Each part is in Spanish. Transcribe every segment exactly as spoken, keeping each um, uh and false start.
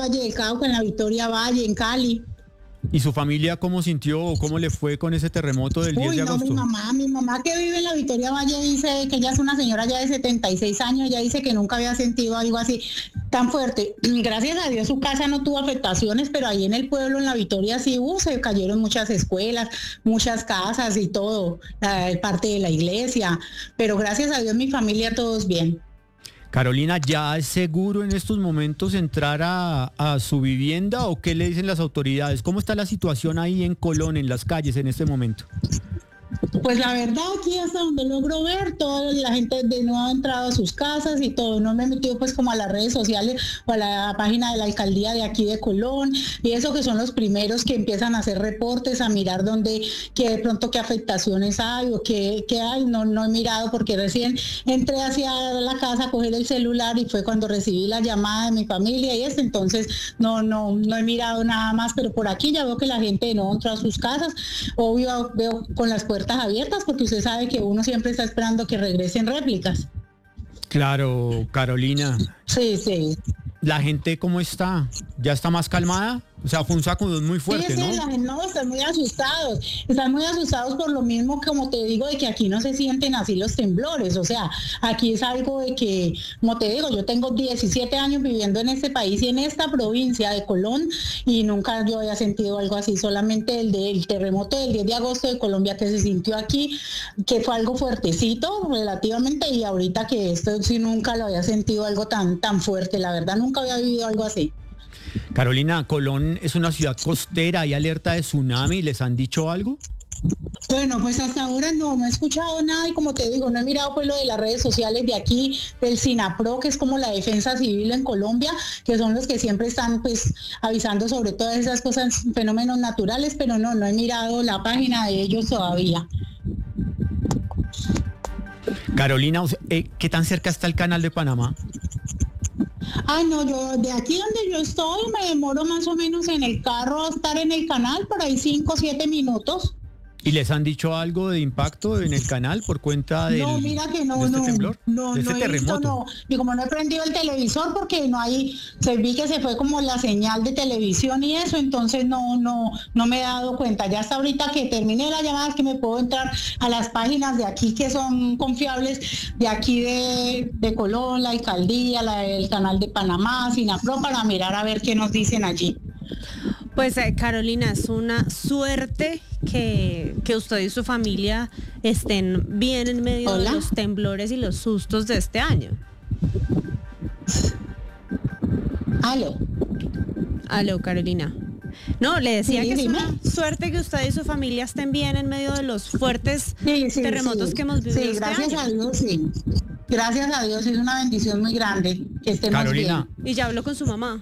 Valle del Cauca, en la Victoria Valle, en Cali. ¿Y su familia cómo sintió o cómo le fue con ese terremoto del diez Uy, de no, agosto? mi mamá, mi mamá que vive en la Victoria Valle dice que ella es una señora ya de setenta y seis años, ella dice que nunca había sentido algo así tan fuerte. Gracias a Dios su casa no tuvo afectaciones, pero ahí en el pueblo, en la Victoria, sí hubo, se cayeron muchas escuelas, muchas casas y todo, la, parte de la iglesia, pero gracias a Dios mi familia todos bien. Carolina, ¿ya es seguro en estos momentos entrar a, a su vivienda o qué le dicen las autoridades? ¿Cómo está la situación ahí en Colón, en las calles en este momento? Pues la verdad, aquí hasta donde logro ver, toda la gente de nuevo ha entrado a sus casas y todo. No me he metido pues como a las redes sociales o a la página de la alcaldía de aquí de Colón y eso, que son los primeros que empiezan a hacer reportes, a mirar dónde, que de pronto qué afectaciones hay o qué, qué hay. No, no he mirado porque recién entré hacia la casa a coger el celular y fue cuando recibí la llamada de mi familia y eso. Entonces no, no, no he mirado nada más, pero por aquí ya veo que la gente de nuevo entró a sus casas. Obvio veo con las puertas abiertas porque usted sabe que uno siempre está esperando que regresen réplicas. Claro, Carolina. Sí, sí. ¿La gente cómo está? ¿Ya está más calmada? O sea, fue un sacudón muy fuerte, sí, sí, ¿no? La gente, no, están muy asustados. Están muy asustados por lo mismo, como te digo, de que aquí no se sienten así los temblores. O sea, aquí es algo de que, como te digo, yo tengo diecisiete años viviendo en este país y en esta provincia de Colón y nunca yo había sentido algo así. Solamente el del terremoto del diez de agosto de Colombia que se sintió aquí, que fue algo fuertecito relativamente, y ahorita que esto sí nunca lo había sentido algo tan, tan fuerte. La verdad, nunca había vivido algo así. Carolina, Colón es una ciudad costera, ¿hay alerta de tsunami? ¿Les han dicho algo? Bueno, pues hasta ahora no, no he escuchado nada y como te digo, no he mirado pues lo de las redes sociales de aquí, del SINAPRO, que es como la defensa civil en Colombia, que son los que siempre están pues avisando sobre todas esas cosas, fenómenos naturales, pero no, no he mirado la página de ellos todavía. Carolina, ¿qué tan cerca está el canal de Panamá? Ah, no, yo de aquí donde yo estoy me demoro más o menos en el carro a estar en el canal por ahí cinco o siete minutos. ¿Y les han dicho algo de impacto en el canal por cuenta del, no, mira que no, de este no, temblor? No, de este no he terremoto. visto, no. Y como no he prendido el televisor porque no hay, se vi que se fue como la señal de televisión y eso, entonces no, no, no me he dado cuenta. Ya hasta ahorita que termine la llamada que me puedo entrar a las páginas de aquí que son confiables, de aquí de, de Colón, la alcaldía, la, el canal de Panamá, SINAPRO, para mirar a ver qué nos dicen allí. Pues eh, Carolina, es una suerte que, que usted y su familia estén bien en medio ¿Hola? de los temblores y los sustos de este año. Aló. Aló, Carolina. No, le decía Sí, que dime. es una suerte que usted y su familia estén bien en medio de los fuertes sí, sí, terremotos sí. que hemos vivido Sí, este gracias año. a Dios, sí. Gracias a Dios, es una bendición muy grande que estemos Carolina. bien. Y ya habló con su mamá.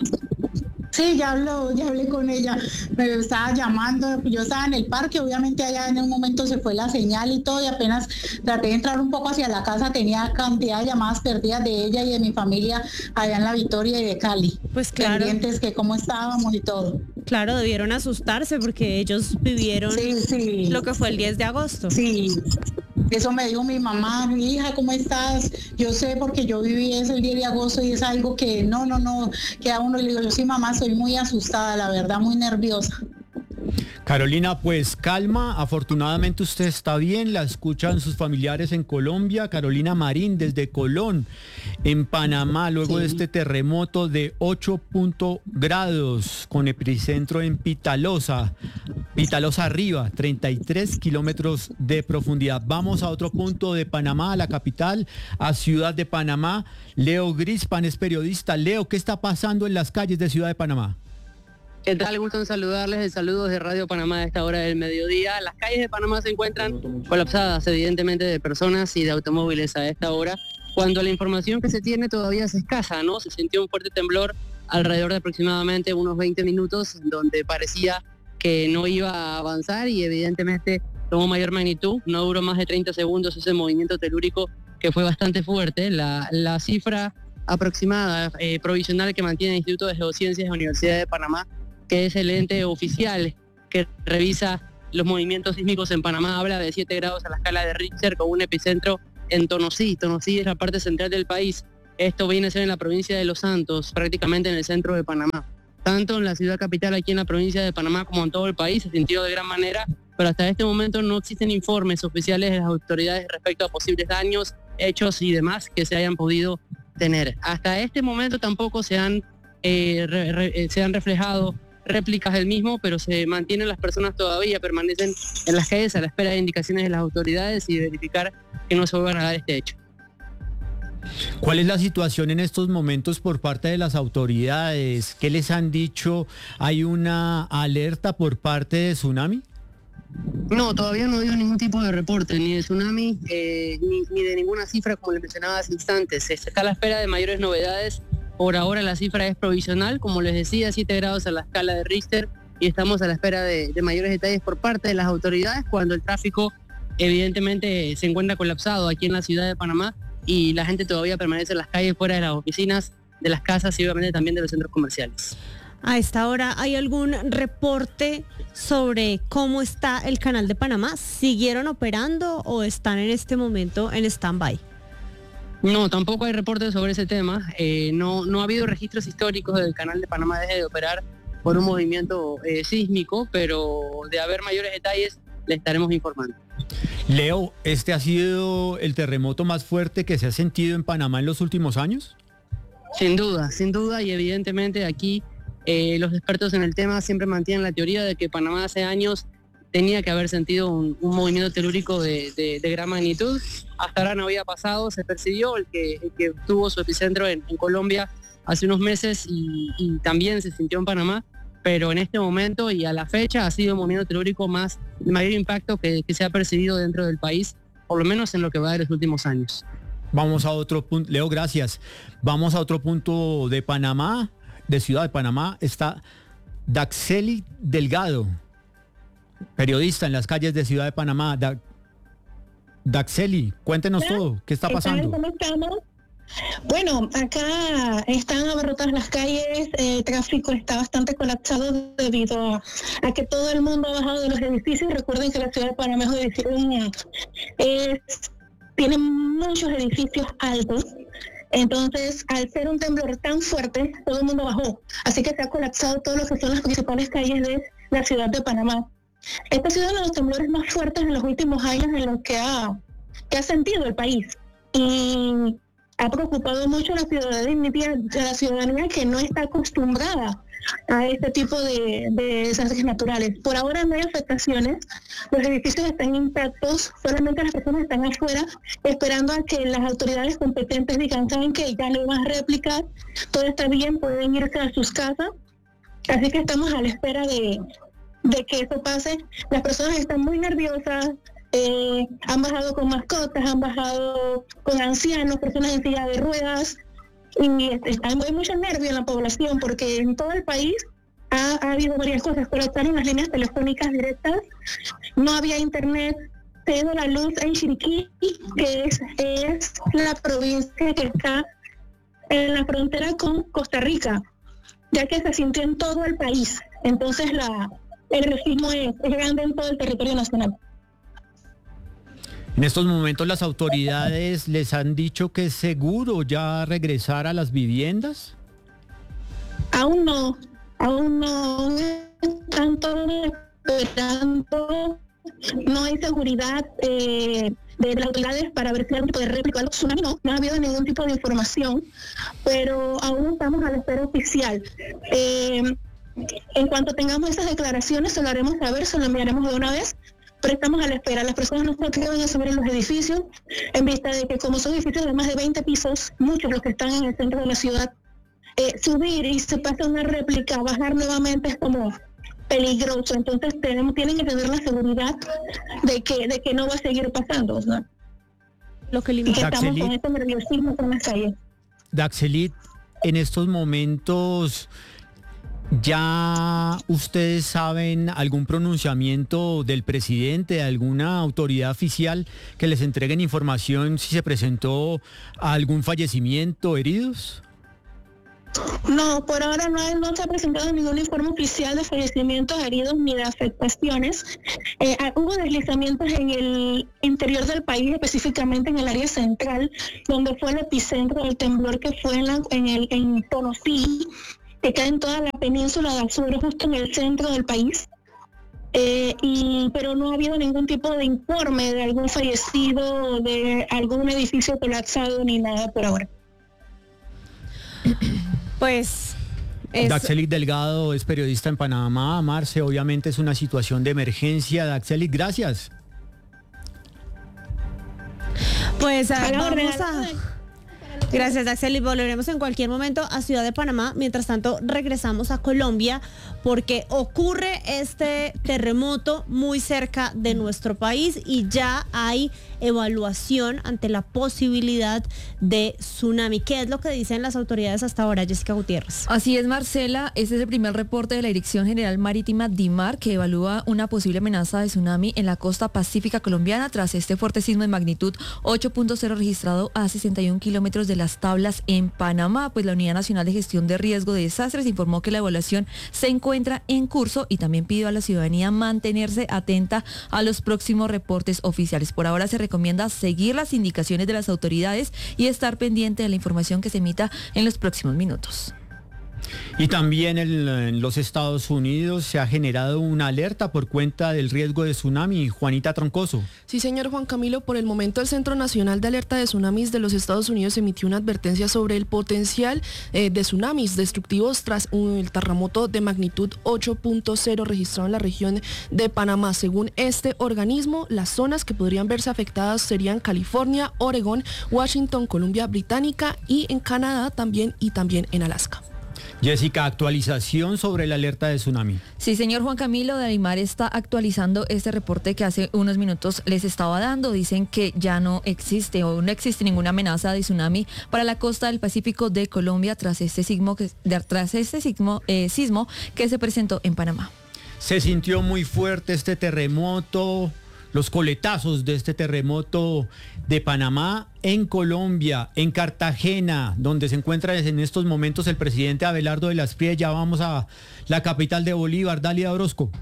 Sí, ya habló, ya hablé con ella, me estaba llamando, yo estaba en el parque, obviamente allá en un momento se fue la señal y todo, y apenas traté de entrar un poco hacia la casa, tenía cantidad de llamadas perdidas de ella y de mi familia allá en la Victoria y de Cali. Pues claro. Pendientes que cómo estábamos y todo. Claro, debieron asustarse porque ellos vivieron Sí, sí. lo que fue el diez de agosto. Sí. Eso me dijo mi mamá, mi hija, ¿cómo estás? Yo sé porque yo viví eso el diez de agosto y es algo que no, no, no, que a uno le digo, yo sí, mamá, estoy muy asustada, la verdad, muy nerviosa. Carolina, pues calma, afortunadamente usted está bien, la escuchan sus familiares en Colombia. Carolina Marín desde Colón, en Panamá, luego Sí. de este terremoto de ocho grados con epicentro en Pitalosa, Pitalosa arriba, treinta y tres kilómetros de profundidad. Vamos a otro punto de Panamá, a la capital, a Ciudad de Panamá. Leo Grispan es periodista. Leo, ¿qué está pasando en las calles de Ciudad de Panamá? ¿Qué tal? Gusto en saludarles. El saludo de Radio Panamá a esta hora del mediodía. Las calles de Panamá se encuentran colapsadas, evidentemente, de personas y de automóviles a esta hora, cuando la información que se tiene todavía es escasa, ¿no? Se sintió un fuerte temblor alrededor de aproximadamente unos veinte minutos, donde parecía que no iba a avanzar y evidentemente tomó mayor magnitud. No duró más de treinta segundos ese movimiento telúrico que fue bastante fuerte. La, la cifra aproximada, eh, provisional que mantiene el Instituto de Geociencias de la Universidad de Panamá, que es el ente oficial que revisa los movimientos sísmicos en Panamá, habla de siete grados a la escala de Richter con un epicentro en Tonosí. Tonosí es la parte central del país Esto viene a ser en la provincia de Los Santos, prácticamente en el centro de Panamá. Tanto en la ciudad capital, aquí en la provincia de Panamá, como en todo el país, se sintió de gran manera, pero hasta este momento no existen informes oficiales de las autoridades respecto a posibles daños, hechos y demás que se hayan podido tener. Hasta este momento tampoco se han, eh, re, re, se han reflejado réplicas del mismo, pero se mantienen las personas todavía, permanecen en las calles a la espera de indicaciones de las autoridades y de verificar que no se vuelvan a dar este hecho. ¿Cuál es la situación en estos momentos por parte de las autoridades? ¿Qué les han dicho? ¿Hay una alerta por parte de Tsunami? No, todavía no dio ningún tipo de reporte, ni de tsunami, eh, ni, ni de ninguna cifra, como les mencionaba hace instantes. Se está a la espera de mayores novedades. Por ahora la cifra es provisional, como les decía, siete grados a la escala de Richter, y estamos a la espera de, de mayores detalles por parte de las autoridades cuando el tráfico evidentemente se encuentra colapsado aquí en la ciudad de Panamá y la gente todavía permanece en las calles, fuera de las oficinas, de las casas y obviamente también de los centros comerciales. A esta hora, ¿hay algún reporte sobre cómo está el canal de Panamá? ¿Siguieron operando o están en este momento en stand-by? No, tampoco hay reportes sobre ese tema. Eh, no, no ha habido registros históricos del canal de Panamá deje de operar por un movimiento eh, sísmico, pero de haber mayores detalles le estaremos informando. Leo, ¿este ha sido el terremoto más fuerte que se ha sentido en Panamá en los últimos años? Sin duda, sin duda, y evidentemente aquí eh, los expertos en el tema siempre mantienen la teoría de que Panamá hace años tenía que haber sentido un, un movimiento telúrico de, de, de gran magnitud. Hasta ahora no había pasado, se percibió el que, el que tuvo su epicentro en, en Colombia hace unos meses y, y también se sintió en Panamá, pero en este momento y a la fecha ha sido el movimiento telúrico más, de mayor impacto que, que se ha percibido dentro del país, por lo menos en lo que va de los últimos años. Vamos a otro punto, Leo, gracias. Vamos a otro punto de Panamá, de Ciudad de Panamá. Está Daxeli Delgado, periodista en las calles de Ciudad de Panamá. Da, Daxeli, cuéntenos todo, ¿qué está pasando? ¿Cómo estamos? Bueno, acá están abarrotadas las calles, el tráfico está bastante colapsado debido a, a que todo el mundo ha bajado de los edificios. Recuerden que la ciudad de Panamá es, es, tiene muchos edificios altos. Entonces, al ser un temblor tan fuerte, todo el mundo bajó. Así que se ha colapsado todo lo que son las principales calles de la ciudad de Panamá. Esta ha sido uno de los temblores más fuertes en los últimos años en los que ha, que ha sentido el país. Y ha preocupado mucho a la ciudadanía, a la ciudadanía que no está acostumbrada a este tipo de, de desastres naturales. Por ahora no hay afectaciones, los edificios están intactos, solamente las personas están afuera esperando a que las autoridades competentes digan, saben que ya no hay más réplicas, todo está bien, pueden irse a sus casas. Así que estamos a la espera de, de que eso pase. Las personas están muy nerviosas. Eh, han bajado con mascotas, han bajado con ancianos, personas en silla de ruedas, y este, hay mucho nervio en la población porque en todo el país ha, ha habido varias cosas. Cortaron las líneas telefónicas directas, no había internet, se ha ido la luz en Chiriquí, que es, es la provincia que está en la frontera con Costa Rica, ya que se sintió en todo el país. Entonces la, el racismo es, es grande en todo el territorio nacional. En estos momentos las autoridades les han dicho que es seguro ya regresar a las viviendas. Aún no, aún no, están todos esperando, no hay seguridad eh, de las autoridades para ver si hay algún tipo de réplica o algo. Tsunami no, no ha habido ningún tipo de información, pero aún estamos a la espera oficial. Eh, en cuanto tengamos esas declaraciones, se lo haremos saber, se lo enviaremos de una vez. Pero estamos a la espera. Las personas no se atreven a subir en los edificios en vista de que como son edificios de más de veinte pisos, muchos los que están en el centro de la ciudad, eh, subir y se pasa una réplica, bajar nuevamente es como peligroso. Entonces tenemos, tienen que tener la seguridad de que de que no va a seguir pasando, ¿no? Lo que y que estamos con este nerviosismo con las calles. Daxelit, en estos momentos, ¿ya ustedes saben algún pronunciamiento del presidente, de alguna autoridad oficial que les entreguen información si se presentó algún fallecimiento, heridos? No, por ahora no, hay, no se ha presentado ningún informe oficial de fallecimientos, heridos ni de afectaciones. Eh, hubo deslizamientos en el interior del país, específicamente en el área central, donde fue el epicentro del temblor, que fue en, la, en, el, en Tonosí, que cae en toda la península de Azure, justo en el centro del país. Eh, y, pero no ha habido ningún tipo de informe de algún fallecido, de algún edificio colapsado, ni nada por ahora. Pues es... Daxelis Delgado es periodista en Panamá. Marce, obviamente es una situación de emergencia. Daxelis, gracias. Pues uh, vamos a... Gracias, Daxelis. Volveremos en cualquier momento a Ciudad de Panamá. Mientras tanto, regresamos a Colombia porque ocurre este terremoto muy cerca de nuestro país y ya hay evaluación ante la posibilidad de tsunami. ¿Qué es lo que dicen las autoridades hasta ahora, Jessica Gutiérrez? Así es, Marcela. Este es el primer reporte de la Dirección General Marítima DIMAR, que evalúa una posible amenaza de tsunami en la costa pacífica colombiana tras este fuerte sismo de magnitud ocho punto cero registrado a sesenta y un kilómetros de Las Tablas en Panamá. Pues la Unidad Nacional de Gestión de Riesgo de Desastres informó que la evaluación se encuentra en curso y también pidió a la ciudadanía mantenerse atenta a los próximos reportes oficiales. Por ahora se recomienda seguir las indicaciones de las autoridades y estar pendiente de la información que se emita en los próximos minutos. Y también en, en los Estados Unidos se ha generado una alerta por cuenta del riesgo de tsunami. Juanita Troncoso. Sí, señor Juan Camilo, por el momento el Centro Nacional de Alerta de Tsunamis de los Estados Unidos emitió una advertencia sobre el potencial eh, de tsunamis destructivos tras un, el terremoto de magnitud ocho punto cero registrado en la región de Panamá. Según este organismo, las zonas que podrían verse afectadas serían California, Oregón, Washington, Columbia Británica y en Canadá también y también en Alaska. Jessica, actualización sobre la alerta de tsunami. Sí, señor Juan Camilo, DIMAR está actualizando este reporte que hace unos minutos les estaba dando. Dicen que ya no existe o no existe ninguna amenaza de tsunami para la costa del Pacífico de Colombia tras este sismo que, tras este sismo, eh, sismo que se presentó en Panamá. Se sintió muy fuerte este terremoto, los coletazos de este terremoto de Panamá en Colombia, en Cartagena, donde se encuentra en estos momentos el presidente Abelardo de la Espriella. Ya vamos a la capital de Bolívar, Dalia Orozco.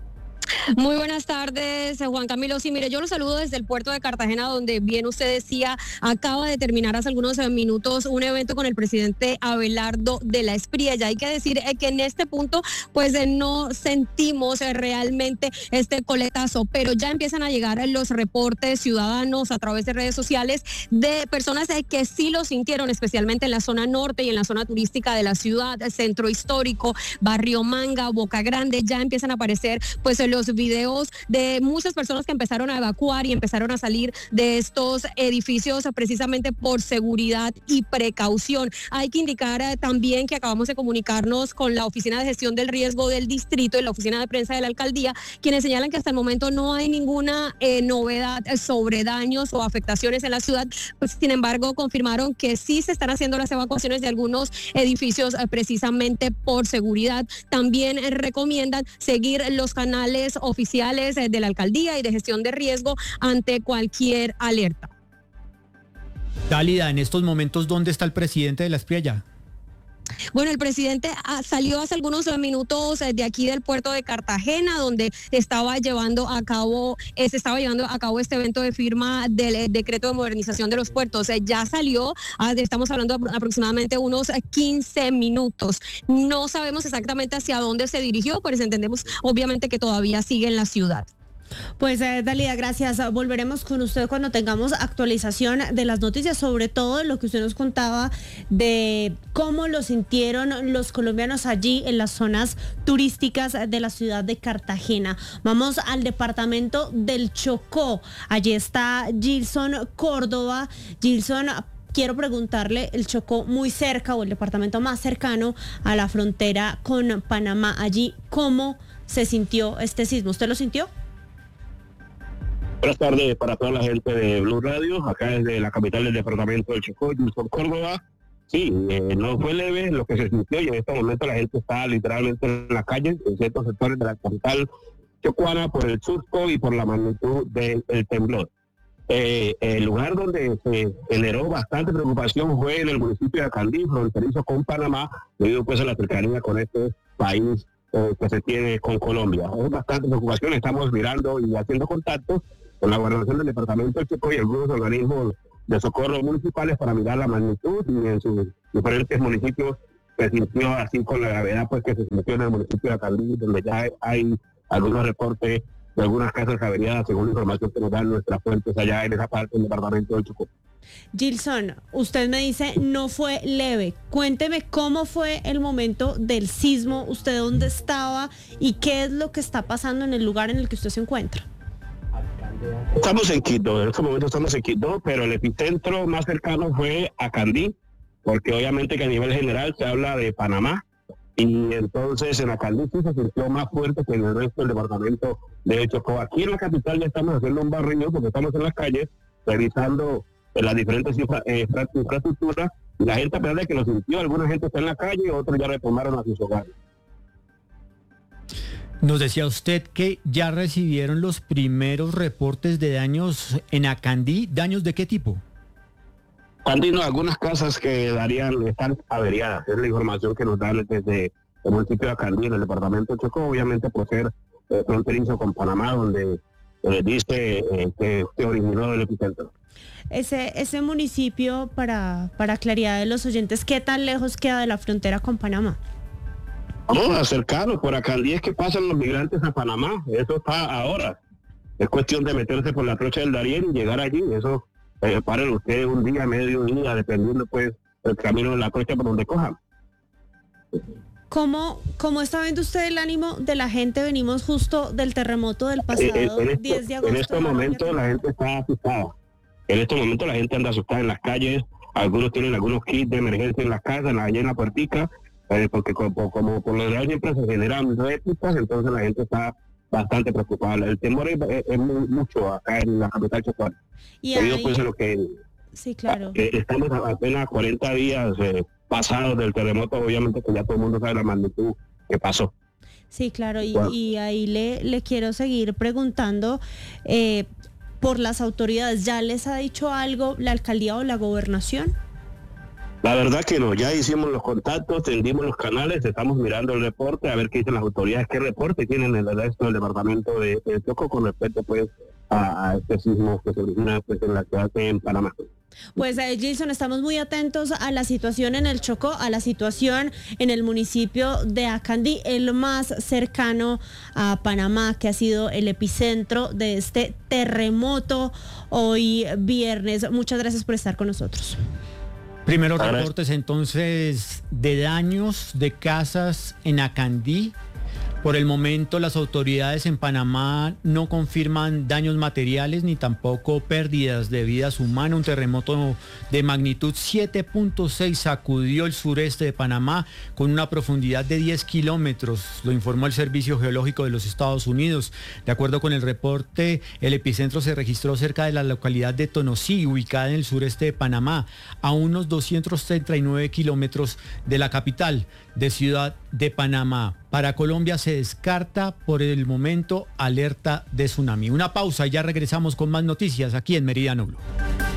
Muy buenas tardes, Juan Camilo. Sí, mire, yo los saludo desde el puerto de Cartagena, donde bien usted decía, acaba de terminar hace algunos minutos un evento con el presidente Abelardo de la Espriella. Ya hay que decir eh, que en este punto, pues eh, no sentimos eh, realmente este coletazo, pero ya empiezan a llegar los reportes ciudadanos a través de redes sociales de personas eh, que sí lo sintieron, especialmente en la zona norte y en la zona turística de la ciudad, centro histórico, Barrio Manga, Boca Grande. Ya empiezan a aparecer, pues, los Los videos de muchas personas que empezaron a evacuar y empezaron a salir de estos edificios precisamente por seguridad y precaución. Hay que indicar eh, también que acabamos de comunicarnos con la Oficina de Gestión del Riesgo del Distrito y la Oficina de Prensa de la Alcaldía, quienes señalan que hasta el momento no hay ninguna eh, novedad sobre daños o afectaciones en la ciudad. Pues, sin embargo, confirmaron que sí se están haciendo las evacuaciones de algunos edificios eh, precisamente por seguridad. También eh, recomiendan seguir los canales oficiales de la alcaldía y de gestión de riesgo ante cualquier alerta. Dálida, en estos momentos, ¿dónde está el presidente de la Espriella? Bueno, el presidente salió hace algunos minutos de aquí del puerto de Cartagena, donde estaba llevando a cabo, se estaba llevando a cabo este evento de firma del decreto de modernización de los puertos. Ya salió, estamos hablando de aproximadamente unos quince minutos. No sabemos exactamente hacia dónde se dirigió, pero entendemos obviamente que todavía sigue en la ciudad. Pues eh, Dalia, gracias. Volveremos con usted cuando tengamos actualización de las noticias, sobre todo lo que usted nos contaba de cómo lo sintieron los colombianos allí en las zonas turísticas de la ciudad de Cartagena. Vamos al departamento del Chocó. Allí está Gilson Córdoba. Gilson, quiero preguntarle, el Chocó muy cerca o el departamento más cercano a la frontera con Panamá. Allí, ¿cómo se sintió este sismo? ¿Usted lo sintió? Buenas tardes para toda la gente de Blue Radio, acá desde la capital del departamento del Chocó, Gilson Córdoba. Sí, eh, no fue leve lo que se sintió y en este momento la gente está literalmente en la calle, en ciertos sectores de la capital chocuana por el susto y por la magnitud del, del temblor. Eh, el lugar donde se generó bastante preocupación fue en el municipio de Acandí, fronterizo con Panamá, debido pues a la cercanía con este país eh, que se tiene con Colombia. Es bastante preocupación, estamos mirando y haciendo contactos con la gobernación del departamento del Chocó y algunos organismos de socorro municipales para mirar la magnitud, y en sus diferentes municipios se sintió así con la gravedad pues que se sintió en el municipio de Acandí, donde ya hay algunos reportes de algunas casas averiadas, según la información que nos dan nuestras fuentes allá en esa parte del departamento del Chocó. Gilson, usted me dice no fue leve. Cuénteme cómo fue el momento del sismo, usted dónde estaba y qué es lo que está pasando en el lugar en el que usted se encuentra. Estamos en Quito, en este momento estamos en Quito, pero el epicentro más cercano fue Acandí, porque obviamente que a nivel general se habla de Panamá, y entonces en Acandí sí se sintió más fuerte que en el resto del departamento de Chocó. Aquí en la capital ya estamos haciendo un barrido porque estamos en las calles revisando las diferentes infra, eh, infraestructuras, y la gente, a pesar de que lo sintió, alguna gente está en la calle, otros ya retomaron a sus hogares. Nos decía usted que ya recibieron los primeros reportes de daños en Acandí. ¿Daños de qué tipo? Acandí, no, algunas casas que darían, están averiadas. Es la información que nos dan desde el municipio de Acandí, en el departamento de Chocó, obviamente por ser eh, fronterizo con Panamá, donde eh, dice eh, que se originó el epicentro. Ese, ese municipio, para, para claridad de los oyentes, ¿qué tan lejos queda de la frontera con Panamá? Vamos acercarnos por Acandí, es que pasan los migrantes a Panamá, eso está ahora. Es cuestión de meterse por la trocha del Darién y llegar allí, eso eh, paren ustedes un día, medio día, dependiendo pues el camino de la trocha por donde cojan. ¿Cómo, ¿Cómo está viendo usted el ánimo de la gente? Venimos justo del terremoto del pasado eh, en esto, diez de agosto. En este momento la gente está asustada, en este momento la gente anda asustada en las calles, algunos tienen algunos kits de emergencia en las casas, allá en la puertica, Eh, porque como, como por lo general siempre se generan réplicas, entonces la gente está bastante preocupada. El temor es, es, es muy, mucho acá en la capital chocuana. Y Debido ahí, pues a lo que sí, claro. eh, estamos a apenas cuarenta días eh, pasados del terremoto, obviamente que ya todo el mundo sabe la magnitud que pasó. Sí, claro, y, Bueno. y ahí le, le quiero seguir preguntando eh, por las autoridades. ¿Ya les ha dicho algo la alcaldía o la gobernación? La verdad que no, ya hicimos los contactos, tendimos los canales, estamos mirando el reporte, a ver qué dicen las autoridades, qué reporte tienen en el resto del departamento de, de Chocó con respecto pues a, a este sismo que se origina pues en la ciudad de Panamá. Pues eh, Gilson, estamos muy atentos a la situación en el Chocó, a la situación en el municipio de Acandí, el más cercano a Panamá, que ha sido el epicentro de este terremoto hoy viernes. Muchas gracias por estar con nosotros. Primeros reportes entonces de daños de casas en Acandí. Por el momento las autoridades en Panamá no confirman daños materiales ni tampoco pérdidas de vidas humanas. Un terremoto de magnitud siete punto seis sacudió el sureste de Panamá con una profundidad de diez kilómetros, lo informó el Servicio Geológico de los Estados Unidos. De acuerdo con el reporte, el epicentro se registró cerca de la localidad de Tonosí, ubicada en el sureste de Panamá, a unos doscientos treinta y nueve kilómetros de la capital de Ciudad de Panamá. Para Colombia se descarta por el momento alerta de tsunami. Una pausa y ya regresamos con más noticias aquí en Meridiano Blue.